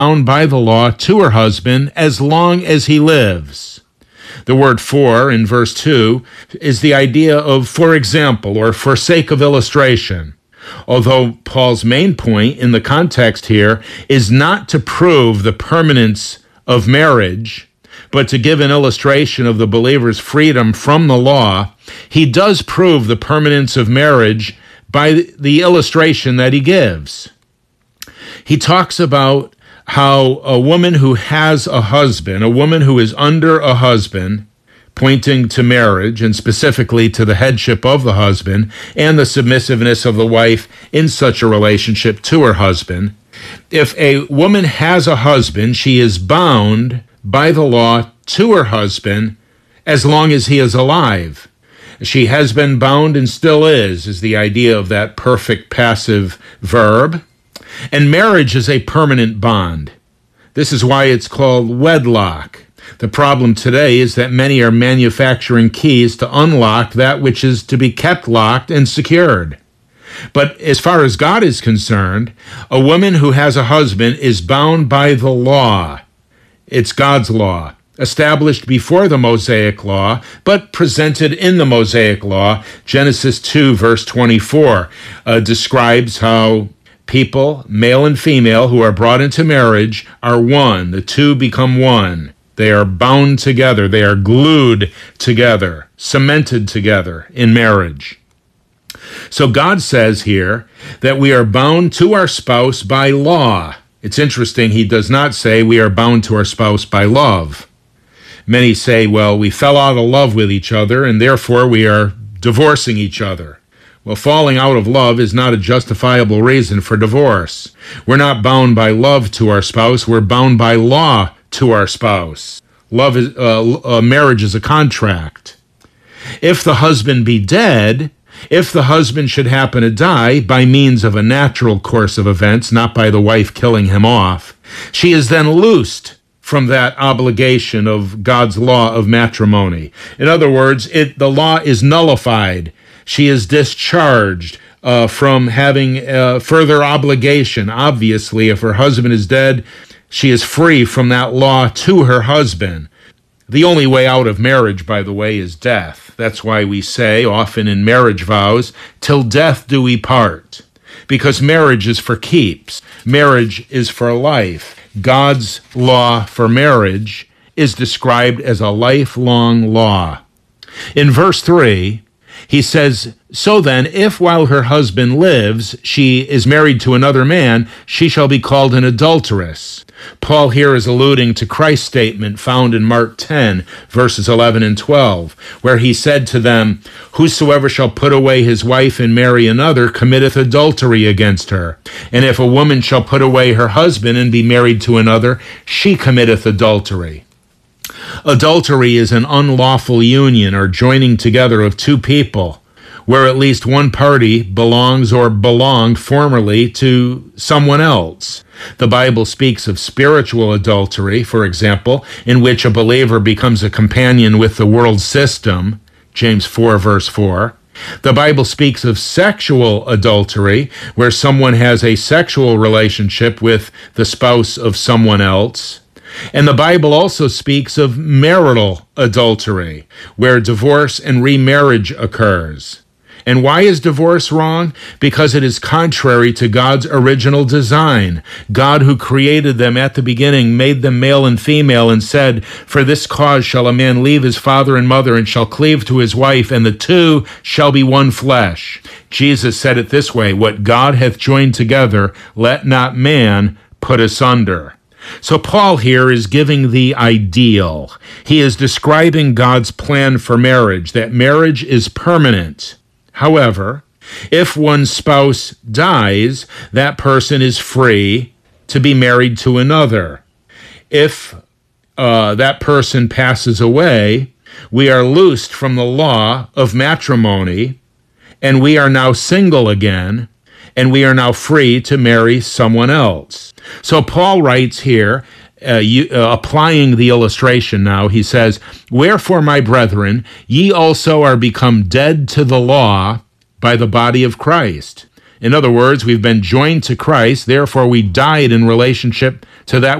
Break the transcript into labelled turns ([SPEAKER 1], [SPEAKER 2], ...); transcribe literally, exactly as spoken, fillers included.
[SPEAKER 1] bound by the law to her husband as long as he lives. The word for in verse two is the idea of for example or for sake of illustration. Although Paul's main point in the context here is not to prove the permanence of marriage, but to give an illustration of the believer's freedom from the law, he does prove the permanence of marriage by the illustration that he gives. He talks about how a woman who has a husband, a woman who is under a husband, pointing to marriage and specifically to the headship of the husband and the submissiveness of the wife in such a relationship to her husband. If a woman has a husband, she is bound by the law to her husband as long as he is alive. She has been bound and still is, is the idea of that perfect passive verb. And marriage is a permanent bond. This is why it's called wedlock. The problem today is that many are manufacturing keys to unlock that which is to be kept locked and secured. But as far as God is concerned, a woman who has a husband is bound by the law. It's God's law, established before the Mosaic law, but presented in the Mosaic law. Genesis two, verse twenty-four, uh, describes how people, male and female, who are brought into marriage are one. The two become one. They are bound together. They are glued together, cemented together in marriage. So God says here that we are bound to our spouse by law. It's interesting, he does not say we are bound to our spouse by love. Many say, well, we fell out of love with each other, and therefore we are divorcing each other. Well, falling out of love is not a justifiable reason for divorce. We're not bound by love to our spouse. We're bound by law to our spouse. Love is, uh, uh, marriage is a contract. If the husband be dead, if the husband should happen to die by means of a natural course of events, not by the wife killing him off, she is then loosed from that obligation of God's law of matrimony. In other words, it, the law is nullified. She is discharged uh, from having uh, further obligation. Obviously, if her husband is dead, she is free from that law to her husband. The only way out of marriage, by the way, is death. That's why we say often in marriage vows, till death do we part. Because marriage is for keeps. Marriage is for life. God's law for marriage is described as a lifelong law. In verse three, he says, so then, if while her husband lives, she is married to another man, she shall be called an adulteress. Paul here is alluding to Christ's statement found in Mark ten, verses eleven and twelve, where he said to them, whosoever shall put away his wife and marry another committeth adultery against her. And if a woman shall put away her husband and be married to another, she committeth adultery. Adultery is an unlawful union or joining together of two people, where at least one party belongs or belonged formerly to someone else. The Bible speaks of spiritual adultery, for example, in which a believer becomes a companion with the world system, James four, verse four. The Bible speaks of sexual adultery, where someone has a sexual relationship with the spouse of someone else. And the Bible also speaks of marital adultery, where divorce and remarriage occurs. And why is divorce wrong? Because it is contrary to God's original design. God, who created them at the beginning, made them male and female and said, for this cause shall a man leave his father and mother and shall cleave to his wife, and the two shall be one flesh. Jesus said it this way, what God hath joined together, let not man put asunder. So Paul here is giving the ideal. He is describing God's plan for marriage, that marriage is permanent. However, if one spouse dies, that person is free to be married to another. If uh, that person passes away, we are loosed from the law of matrimony, and we are now single again, and we are now free to marry someone else. So Paul writes here, uh, you, uh, applying the illustration now, he says, wherefore, my brethren, ye also are become dead to the law by the body of Christ, In other words, we've been joined to Christ, therefore we died in relationship to that